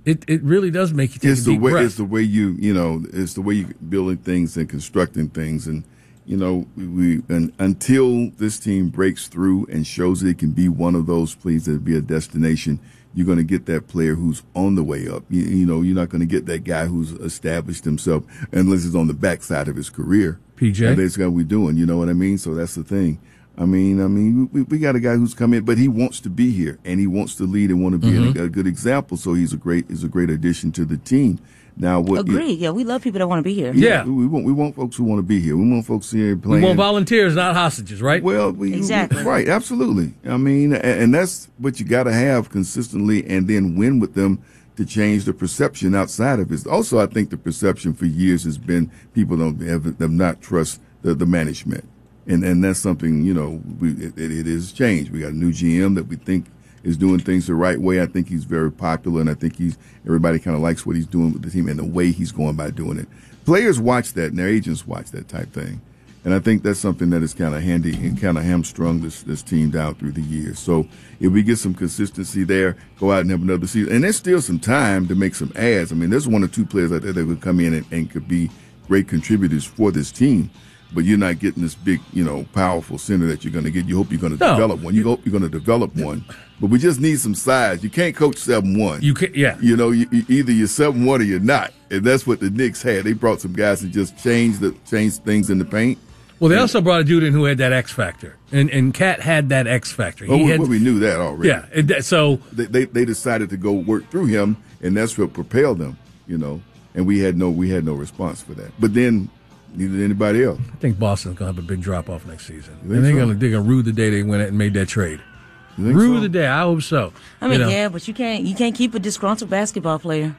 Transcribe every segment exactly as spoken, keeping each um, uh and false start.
It it really does make you take it's a the deep way breath. it's the way you you know it's the way you building things and constructing things, and you know we and until this team breaks through and shows it can be one of those places that be a destination, you're going to get that player who's on the way up. You, you know, you're not going to get that guy who's established himself unless it's on the backside of his career. P J, and that's what we're doing. You know what I mean? So that's the thing. I mean, I mean, we, we got a guy who's come in, but he wants to be here and he wants to lead and want to be mm-hmm. a, a good example. So he's a great, is a great addition to the team. Now, what? Agree. Yeah, we love people that want to be here. Yeah, we, we want we want folks who want to be here. We want folks here playing. We want volunteers, not hostages, right? Well, we, exactly. We, right, absolutely. I mean, and, and that's what you got to have consistently, and then win with them to change the perception outside of it. Also, I think the perception for years has been people don't have, have not trust the, the management. And and that's something, you know, we, it, it is changed. We got a new G M that we think is doing things the right way. I think he's very popular, and I think he's everybody kind of likes what he's doing with the team and the way he's going by doing it. Players watch that, and their agents watch that type thing. And I think that's something that is kind of handy and kind of hamstrung this, this team down through the years. So if we get some consistency there, go out and have another season. And there's still some time to make some adds. I mean, there's one or two players out there that would come in and, and could be great contributors for this team. But you're not getting this big, you know, powerful center that you're going to get. You hope you're going to no. develop one. You hope you're going to develop one. But we just need some size. You can't coach seven one. You can, yeah. You know, you, you, either you're seven one or you're not. And that's what the Knicks had. They brought some guys and just changed the changed things in the paint. Well, they also brought a dude in who had that X factor, and and Cat had that X factor. He well, had, well, we knew that already. Yeah, it, so they, they they decided to go work through him, and that's what propelled them. You know, and we had no we had no response for that. But then. Neither did anybody else. I think Boston's going to have a big drop off next season. You think and they're so? going to they're going to rue the day they went out and made that trade. You think Rue so? the day. I hope so. I mean, you know? yeah, but you can't you can't keep a disgruntled basketball player.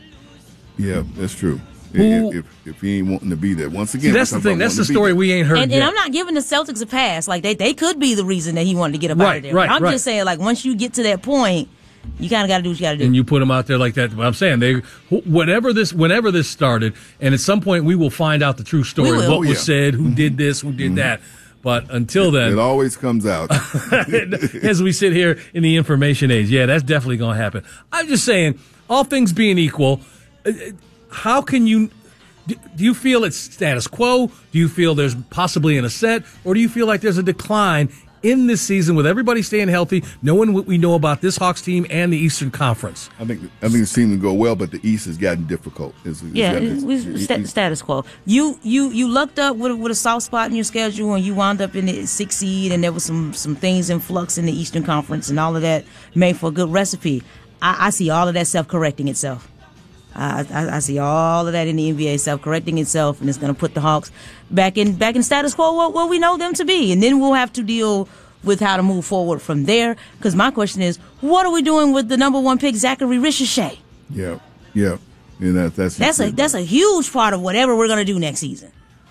Yeah, that's true. Who- If, if if he ain't wanting to be there, once again, See, that's we're the talking thing. about That's the wanting to be story there. we ain't heard And, yet. and I'm not giving the Celtics a pass. Like they, they could be the reason that he wanted to get up out Right, of there. right, I'm right. just saying, like once you get to that point, you kind of got to do what you got to do. and you put them out there like that. But I'm saying they, whatever this, whenever this started, and at some point we will find out the true story We of will. what Oh, was yeah. said, who did this, who did that. But until then, It always comes out. as we sit here in the information age, yeah, that's definitely going to happen. I'm just saying, all things being equal, uh, how can you? Do do you feel it's status quo? Do you feel there's possibly an ascent, or do you feel like there's a decline in this season with everybody staying healthy, knowing what we know about this Hawks team and the Eastern Conference? I think I think it seemed to go well, but the East has gotten difficult. It's, it's Yeah, gotten- it- we it's- sta- status quo. You you you lucked up with a, with a soft spot in your schedule, and you wound up in the sixth seed, and there was some some things in flux in the Eastern Conference, and all of that made for a good recipe. I, I see all of that self correcting itself. I, I, I see all of that in the N B A self correcting itself, and it's going to put the Hawks back in back in status quo where, where we know them to be, and then we'll have to deal with how to move forward from there. Because my question is, what are we doing with the number one pick, Zachary Ricochet? Yeah, yeah, and that, that's That's a that's a huge part of whatever we're gonna do next season.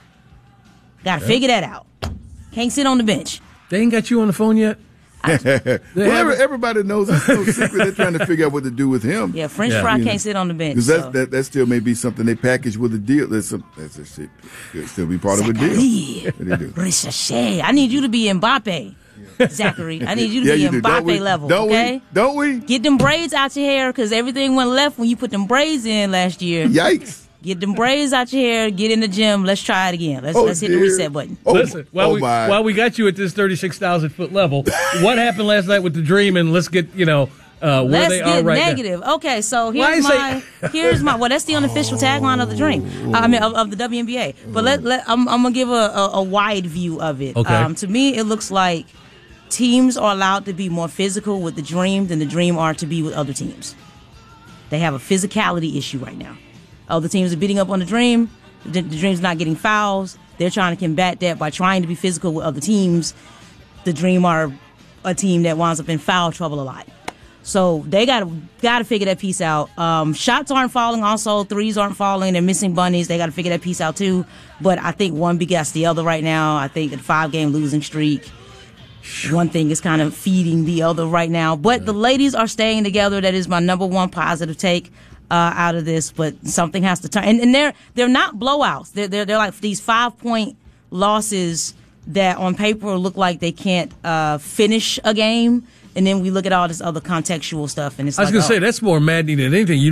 Got to figure that out. Can't sit on the bench. They ain't got you on the phone yet? well, have- every, everybody knows it's no secret. They're trying to figure out what to do with him. Yeah, French Yeah. fry You know, can't sit on the bench. Because that, so. that that still may be something they package with a deal. That's some that's a shit. Could still be part of a deal. Zachary What they do. Ricochet. I need you to be Mbappe, Zachary. I need you to Yeah, be you do. Don't Mbappe we? level. Don't okay. we? Don't we? Get them braids out your hair, because everything went left when you put them braids in last year. Yikes! Get them braids out your hair. Get in the gym. Let's try it again. Let's Oh, let's hit the dear. reset button. Oh, Listen, while, oh we, my! while we got you at this thirty-six thousand foot level, what happened last night with the Dream? And let's get, you know, uh, where Let's they get are right negative. Okay, so Why here's is my here's my well, that's the unofficial tagline of the Dream. Uh, I mean, of, of the W N B A. But let let I'm, I'm gonna give a, a, a wide view of it. Okay. Um, to me, it looks like teams are allowed to be more physical with the Dream than the Dream are to be with other teams. They have a physicality issue right now. Other teams are beating up on the Dream. The, the Dream's not getting fouls. They're trying to combat that by trying to be physical with other teams. The Dream are a team that winds up in foul trouble a lot. So they got to got to figure that piece out. Um, shots aren't falling. Also, threes aren't falling. They're missing bunnies. They got to figure that piece out too. But I think one begets the other right now. I think the five-game losing streak, one thing is kind of feeding the other right now. But the ladies are staying together. That is my number one positive take uh, out of this. But something has to turn. And, and they're they're not blowouts. They're they're, they're like these five-point losses that on paper look like they can't uh, finish a game. And then we look at all this other contextual stuff, and it's I was like, going to oh. say, that's more maddening than anything. You